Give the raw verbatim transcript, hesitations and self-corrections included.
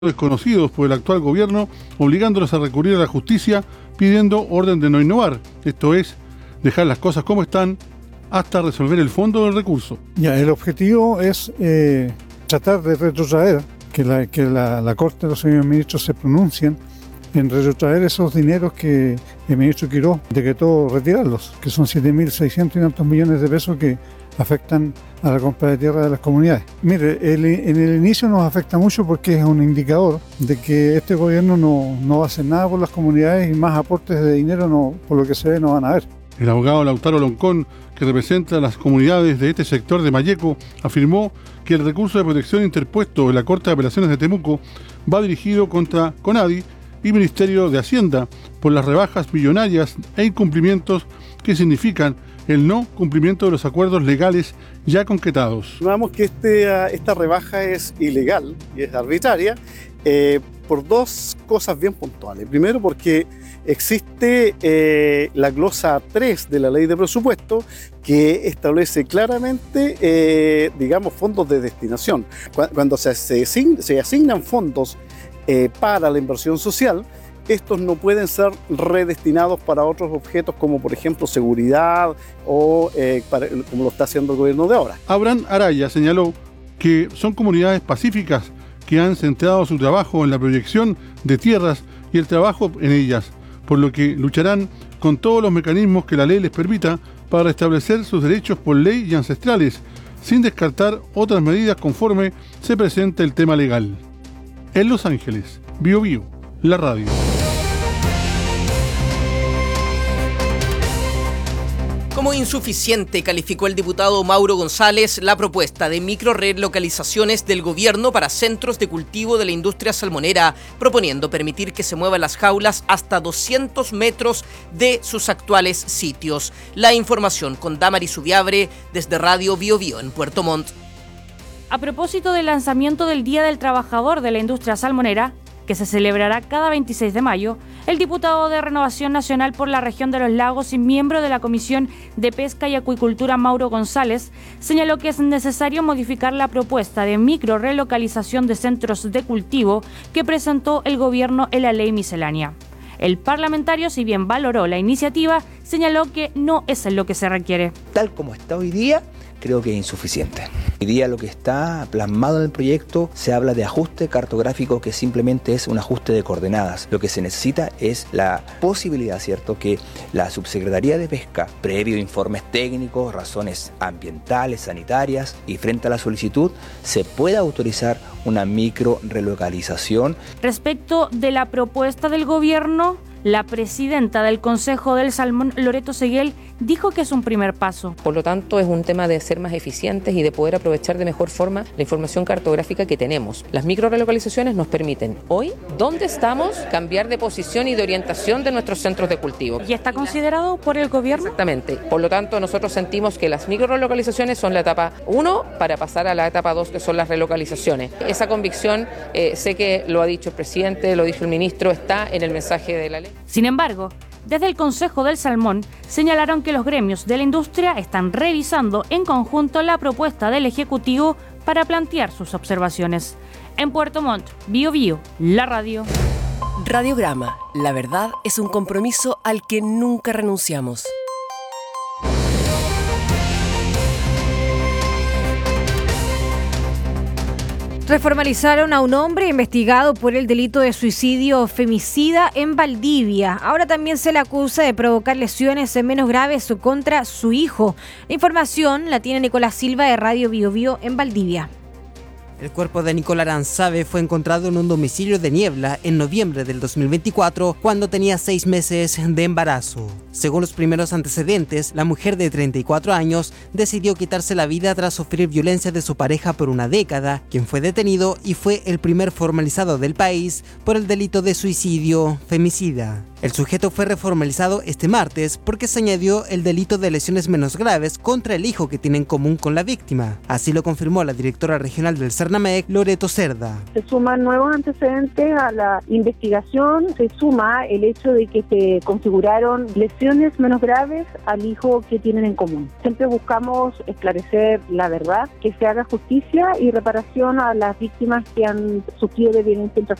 desconocidos por el actual gobierno, obligándolos a recurrir a la justicia pidiendo orden de no innovar, esto es, dejar las cosas como están hasta resolver el fondo del recurso. Ya, el objetivo es eh, tratar de retrotraer, que, la, que la, la Corte de los señores ministros se pronuncien en retrotraer esos dineros que el ministro Quirós decretó retirarlos, que son siete mil seiscientos y tantos millones de pesos que afectan a la compra de tierra de las comunidades. Mire, el, en el inicio nos afecta mucho porque es un indicador de que este gobierno no, no va a hacer nada por las comunidades y más aportes de dinero, no, por lo que se ve, no van a haber. El abogado Lautaro Loncón, que representa a las comunidades de este sector de Malleco, afirmó que el recurso de protección interpuesto en la Corte de Apelaciones de Temuco va dirigido contra CONADI y Ministerio de Hacienda por las rebajas millonarias e incumplimientos que significan el no cumplimiento de los acuerdos legales ya concretados. Estimamos que este, esta rebaja es ilegal y es arbitraria eh, por dos cosas bien puntuales. Primero, porque existe eh, la glosa tres de la ley de presupuesto que establece claramente, eh, digamos, fondos de destinación. Cuando se, se, asign, se asignan fondos eh, para la inversión social, estos no pueden ser redestinados para otros objetos como por ejemplo seguridad o eh, para, como lo está haciendo el gobierno de ahora. Abraham Araya señaló que son comunidades pacíficas que han centrado su trabajo en la proyección de tierras y el trabajo en ellas, por lo que lucharán con todos los mecanismos que la ley les permita para restablecer sus derechos por ley y ancestrales, sin descartar otras medidas conforme se presente el tema legal. En Los Ángeles, Bio Bio, la radio. Como insuficiente calificó el diputado Mauro González la propuesta de microrelocalizaciones del gobierno para centros de cultivo de la industria salmonera, proponiendo permitir que se muevan las jaulas hasta doscientos metros de sus actuales sitios. La información con Damaris Ubiabre desde Radio Bio Bio en Puerto Montt. A propósito del lanzamiento del Día del Trabajador de la Industria Salmonera, que se celebrará cada veintiséis de mayo, el diputado de Renovación Nacional por la región de los lagos y miembro de la Comisión de Pesca y Acuicultura, Mauro González, señaló que es necesario modificar la propuesta de microrelocalización de centros de cultivo que presentó el gobierno en la ley miscelánea. El parlamentario, si bien valoró la iniciativa, señaló que no es lo que se requiere. Tal como está hoy día, creo que es insuficiente. Hoy día lo que está plasmado en el proyecto se habla de ajuste cartográfico, que simplemente es un ajuste de coordenadas. Lo que se necesita es la posibilidad, ¿cierto?, que la Subsecretaría de Pesca, previo informes técnicos, razones ambientales, sanitarias y frente a la solicitud, se pueda autorizar una micro relocalización. Respecto de la propuesta del gobierno, la presidenta del Consejo del Salmón, Loreto Seguel, dijo que es un primer paso. Por lo tanto, es un tema de ser más eficientes y de poder aprovechar de mejor forma la información cartográfica que tenemos. Las microrelocalizaciones nos permiten hoy, ¿dónde estamos?, cambiar de posición y de orientación de nuestros centros de cultivo. ¿Y está considerado por el gobierno? Exactamente. Por lo tanto, nosotros sentimos que las microrelocalizaciones son la etapa uno para pasar a la etapa dos, que son las relocalizaciones. Esa convicción, eh, sé que lo ha dicho el presidente, lo dijo el ministro, está en el mensaje de la ley. Sin embargo, desde el Consejo del Salmón señalaron que los gremios de la industria están revisando en conjunto la propuesta del Ejecutivo para plantear sus observaciones. En Puerto Montt, Bio Bio, la radio. Radiograma, la verdad es un compromiso al que nunca renunciamos. Reformalizaron a un hombre investigado por el delito de suicidio femicida en Valdivia. Ahora también se le acusa de provocar lesiones menos graves contra su hijo. La información la tiene Nicolás Silva de Radio Bio Bio en Valdivia. El cuerpo de Nicolás Aranzabe fue encontrado en un domicilio de Niebla en noviembre del dos mil veinticuatro, cuando tenía seis meses de embarazo. Según los primeros antecedentes, la mujer de treinta y cuatro años decidió quitarse la vida tras sufrir violencia de su pareja por una década, quien fue detenido y fue el primer formalizado del país por el delito de suicidio femicida. El sujeto fue reformalizado este martes porque se añadió el delito de lesiones menos graves contra el hijo que tiene en común con la víctima. Así lo confirmó la directora regional del Cernamec, Loreto Cerda. Se suman nuevos antecedentes a la investigación, se suma el hecho de que se configuraron lesiones menos graves al hijo que tienen en común. Siempre buscamos esclarecer la verdad, que se haga justicia y reparación a las víctimas que han sufrido de violencia intrafamiliar.